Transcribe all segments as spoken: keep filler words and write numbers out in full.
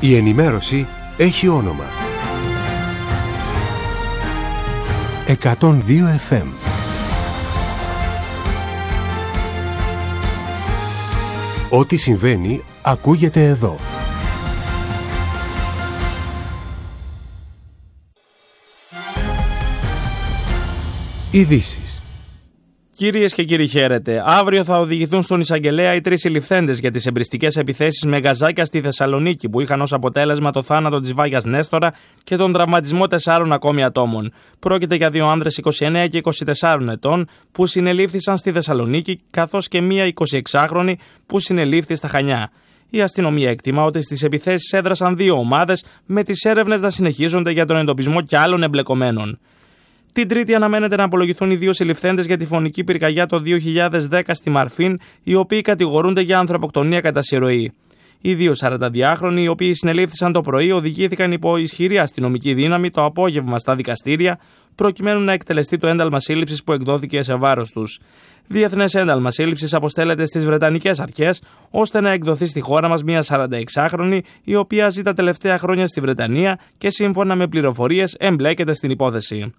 Η ενημέρωση έχει όνομα. εκατόν δύο εφ εμ. Ό,τι συμβαίνει ακούγεται εδώ. Ειδήσεις. Κυρίες και κύριοι, χαίρετε. Αύριο θα οδηγηθούν στον εισαγγελέα οι τρεις συλληφθέντες για τις εμπριστικές επιθέσεις με γαζάκια στη Θεσσαλονίκη, που είχαν ως αποτέλεσμα το θάνατο της Βάγιας Νέστορα και τον τραυματισμό τεσσάρων ακόμη ατόμων. Πρόκειται για δύο άνδρες είκοσι εννέα και είκοσι τέσσερα ετών που συνελήφθησαν στη Θεσσαλονίκη, καθώς και μία εικοσιεξάχρονη που συνελήφθη στα Χανιά. Η αστυνομία εκτιμά ότι στις επιθέσεις έδρασαν δύο ομάδες, με τις έρευνες να συνεχίζονται για τον εντοπισμό και άλλων εμπλεκομένων. Την Τρίτη αναμένεται να απολογηθούν οι δύο συλληφθέντες για τη φωνική πυρκαγιά το δύο χιλιάδες δέκα στη Μαρφίν, οι οποίοι κατηγορούνται για ανθρωποκτονία κατά συρροή. Οι δύο σαρανταδυάχρονοι, οι οποίοι συνελήφθησαν το πρωί, οδηγήθηκαν υπό ισχυρή αστυνομική δύναμη το απόγευμα στα δικαστήρια, προκειμένου να εκτελεστεί το ένταλμα σύλληψης που εκδόθηκε σε βάρος τους. Διεθνές ένταλμα σύλληψης αποστέλλεται στις Βρετανικές αρχές, ώστε να εκδοθεί στη χώρα μας μια σαρανταεξάχρονη, η οποία ζει τα τελευταία χρόνια στη Βρετανία και σύμφωνα με πληροφορίες εμπλέκεται στην υπόθεση.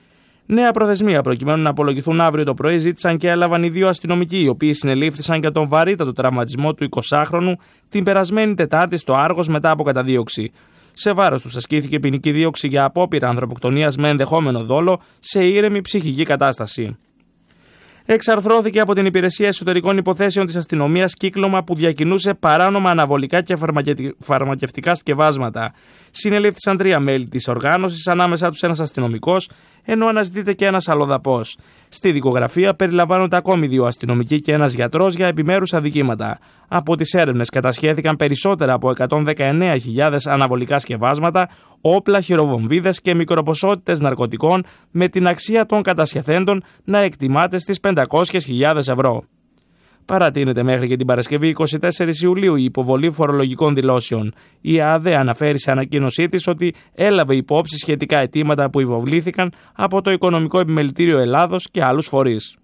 Νέα προθεσμία προκειμένου να απολογηθούν αύριο το πρωί ζήτησαν και έλαβαν οι δύο αστυνομικοί, οι οποίοι συνελήφθησαν για τον βαρύτατο τραυματισμό του εικοσάχρονου την περασμένη Τετάρτη στο Άργος μετά από καταδίωξη. Σε βάρος τους ασκήθηκε ποινική δίωξη για απόπειρα ανθρωποκτονίας με ενδεχόμενο δόλο σε ήρεμη ψυχική κατάσταση. Εξαρθρώθηκε από την Υπηρεσία Εσωτερικών Υποθέσεων της Αστυνομίας κύκλωμα που διακινούσε παράνομα αναβολικά και φαρμακευτικά σκευάσματα. Συνελήφθησαν τρία μέλη της οργάνωσης, ανάμεσά τους ένας αστυνομικός, ενώ αναζητείται και ένας αλλοδαπός. Στη δικογραφία περιλαμβάνονται ακόμη δύο αστυνομικοί και ένας γιατρός για επιμέρους αδικήματα. Από τις έρευνες κατασχέθηκαν περισσότερα από εκατόν δεκαεννέα χιλιάδες αναβολικά σκευάσματα, όπλα, χειροβομβίδες και μικροποσότητες ναρκωτικών, με την αξία των κατασχεθέντων να εκτιμάται στις πεντακόσιες χιλιάδες ευρώ. Παρατείνεται μέχρι και την Παρασκευή εικοστή τέταρτη Ιουλίου η υποβολή φορολογικών δηλώσεων. Η ΑΔΕ αναφέρει σε ανακοίνωσή της ότι έλαβε υπόψη σχετικά αιτήματα που υποβλήθηκαν από το Οικονομικό Επιμελητήριο Ελλάδος και άλλους φορείς.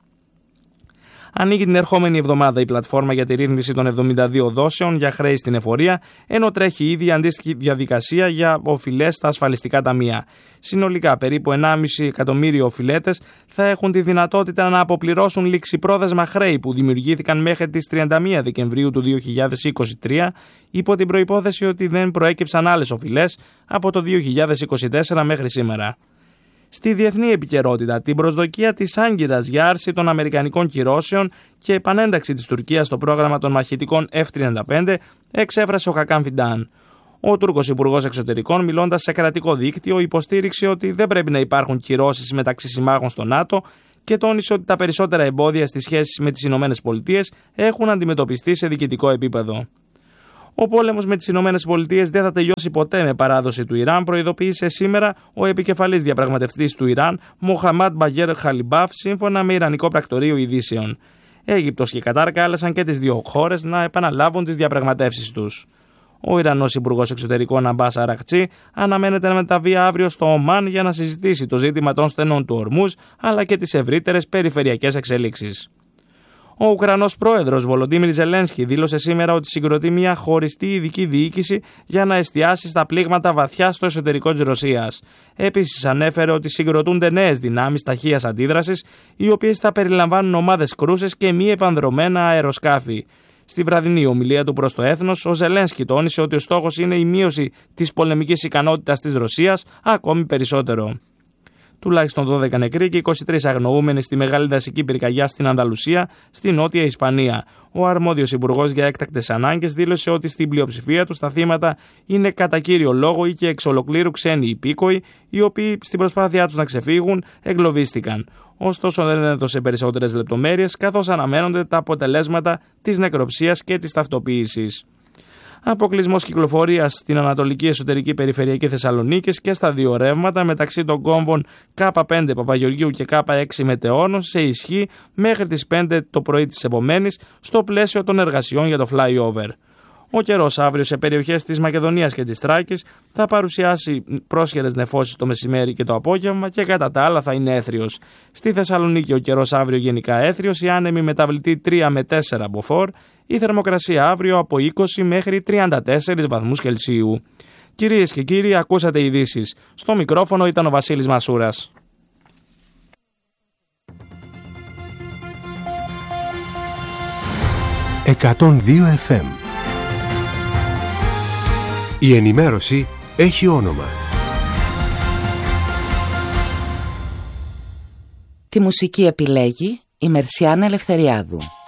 Ανοίγει την ερχόμενη εβδομάδα η πλατφόρμα για τη ρύθμιση των εβδομήντα δύο δόσεων για χρέη στην εφορία, ενώ τρέχει ήδη αντίστοιχη διαδικασία για οφειλές στα ασφαλιστικά ταμεία. Συνολικά, περίπου ενάμιση εκατομμύριο οφειλέτες θα έχουν τη δυνατότητα να αποπληρώσουν ληξιπρόθεσμα χρέη που δημιουργήθηκαν μέχρι τις τριάντα μία Δεκεμβρίου του δύο χιλιάδες είκοσι τρία, υπό την προϋπόθεση ότι δεν προέκυψαν άλλες οφειλές από το δύο χιλιάδες είκοσι τέσσερα μέχρι σήμερα. Στη διεθνή επικαιρότητα, την προσδοκία της Άγκυρας για άρση των αμερικανικών κυρώσεων και επανένταξη της Τουρκίας στο πρόγραμμα των μαχητικών εφ τριάντα πέντε εξέφρασε ο Χακάν Φιντάν. Ο Τούρκος Υπουργός Εξωτερικών, μιλώντας σε κρατικό δίκτυο, υποστήριξε ότι δεν πρέπει να υπάρχουν κυρώσεις μεταξύ συμμάχων στο ΝΑΤΟ και τόνισε ότι τα περισσότερα εμπόδια στις σχέσεις με τις ΗΠΑ έχουν αντιμετωπιστεί σε διοικητικό επίπεδο. Ο πόλεμος με τις ΗΠΑ δεν θα τελειώσει ποτέ με παράδοση του Ιράν, προειδοποίησε σήμερα ο επικεφαλής διαπραγματευτής του Ιράν, Μοχαμάντ Μπαγέρ Χαλιμπάφ, σύμφωνα με Ιρανικό πρακτορείο ειδήσεων. Αίγυπτος και Κατάρ κάλεσαν και τις δύο χώρες να επαναλάβουν τις διαπραγματεύσεις τους. Ο Ιρανός Υπουργός Εξωτερικών Αμπάς Αρακτσί αναμένεται να μεταβεί αύριο στο Ομάν για να συζητήσει το ζήτημα των στενών του Ορμούζ αλλά και τις ευρύτερες περιφερειακές εξελίξεις. Ο Ουκρανός πρόεδρος Βολοντίμιρ Ζελένσκι δήλωσε σήμερα ότι συγκροτεί μια χωριστή ειδική διοίκηση για να εστιάσει στα πλήγματα βαθιά στο εσωτερικό της Ρωσίας. Επίσης ανέφερε ότι συγκροτούνται νέες δυνάμεις ταχείας αντίδρασης, οι οποίες θα περιλαμβάνουν ομάδες κρούσες και μη επανδρωμένα αεροσκάφη. Στη βραδινή ομιλία του προς το έθνος, ο Ζελένσκι τόνισε ότι ο στόχος είναι η μείωση της πολεμικής ικανότητας της Ρωσίας ακόμη περισσότερο. Τουλάχιστον δώδεκα νεκροί και είκοσι τρεις αγνοούμενοι στη μεγάλη δασική πυρκαγιά στην Ανδαλουσία, στη Νότια Ισπανία. Ο αρμόδιος υπουργός για έκτακτες ανάγκες δήλωσε ότι στην πλειοψηφία τους τα θύματα είναι κατά κύριο λόγο ή και εξ ολοκλήρου ξένοι υπήκοοι, οι οποίοι στην προσπάθειά τους να ξεφύγουν εγκλωβίστηκαν. Ωστόσο δεν έδωσε περισσότερες λεπτομέρειες, καθώς αναμένονται τα αποτελέσματα της νεκροψίας και της ταυτοποίησης. Αποκλεισμός κυκλοφορίας στην Ανατολική Εσωτερική Περιφερειακή Θεσσαλονίκης και στα δύο ρεύματα μεταξύ των κόμβων Κ πέντε Παπαγεωργίου και Κ έξι Μετεώνος σε ισχύ μέχρι τις πέντε το πρωί της επομένης στο πλαίσιο των εργασιών για το flyover. Ο καιρός αύριο σε περιοχές της Μακεδονίας και της Θράκης θα παρουσιάσει πρόσχερες νεφώσεις το μεσημέρι και το απόγευμα και κατά τα άλλα θα είναι έθριος. Στη Θεσσαλονίκη ο καιρός αύριο γενικά έθριος, η άνεμη μεταβλητή τρία με τέσσερα μποφόρ, Η θερμοκρασία αύριο από είκοσι μέχρι τριάντα τέσσερις βαθμούς Κελσίου. Κυρίες και κύριοι, ακούσατε ειδήσεις. Στο μικρόφωνο ήταν ο Βασίλης Μασούρας. εκατόν δύο εφ εμ. Η ενημέρωση έχει όνομα. Τη μουσική επιλέγει η Μερσιάνα Ελευθεριάδου.